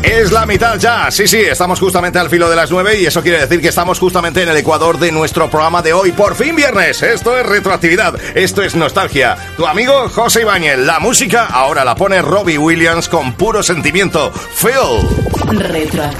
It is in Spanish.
Es la mitad ya, sí, estamos justamente al filo de las 9 y eso quiere decir que estamos justamente en el ecuador de nuestro programa de hoy. Por fin viernes, esto es retroactividad, esto es nostalgia. Tu amigo José Ibáñez, la música ahora la pone Robbie Williams con puro sentimiento. Feel. Retroactividad.